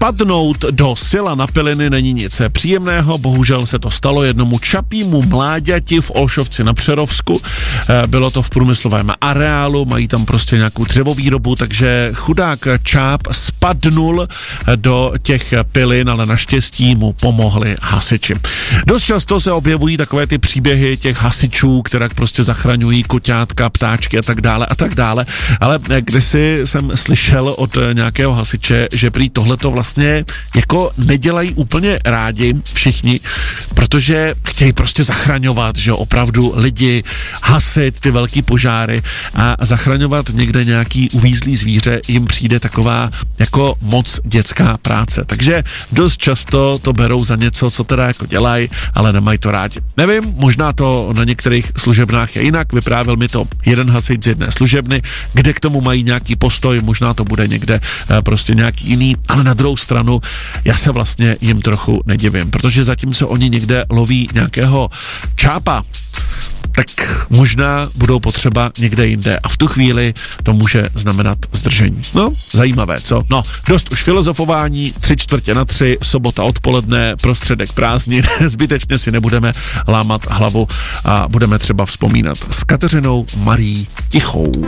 Spadnout do sila na piliny není nic příjemného, bohužel se to stalo jednomu čapímu mláďati v Olšovci na Přerovsku. Bylo to v průmyslovém areálu, mají tam prostě nějakou dřevovýrobu, takže chudák čáp spadnul do těch pilin, ale naštěstí mu pomohli hasiči. Dost často se objevují takové ty příběhy těch hasičů, které prostě zachraňují koťátka, ptáčky a tak dále, ale kdysi jsem slyšel od nějakého hasiče, že prý tohleto vlastně jako nedělají úplně rádi všichni, protože chtějí prostě zachraňovat, že opravdu lidi, hasit ty velký požáry a zachraňovat někde nějaký uvízlý zvíře jim přijde taková jako moc dětská práce. Takže dost často to berou za něco, co teda jako dělají, ale nemají to rádi. Nevím, možná to na některých služebnách je jinak, vyprávěl mi to jeden hasič z jedné služebny, kde k tomu mají nějaký postoj, možná to bude někde prostě nějaký jiný, ale na druhou stranu já se vlastně jim trochu nedivím, protože zatímco oni někde loví nějakého čápa, tak možná budou potřeba někde jinde a v tu chvíli to může znamenat zdržení. No, zajímavé, co? No, dost už filozofování, 3:45, sobota odpoledne, prostředek prázdnin, zbytečně si nebudeme lámat hlavu a budeme třeba vzpomínat s Kateřinou Marí Tichou.